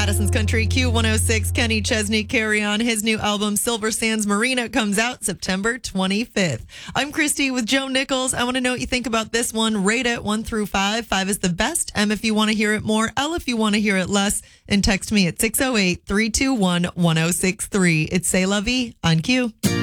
Madison's Country Q106, Kenny Chesney Carry On. His new album, Silver Sands Marina, comes out September 25th. I'm Christy with Joe Nichols. I want to know what you think about this one. Rate it 1 through 5. 5 is the best. M if you want to hear it more. L if you want to hear it less. And text me at 608-321-1063. It's C'est La Vie on Q.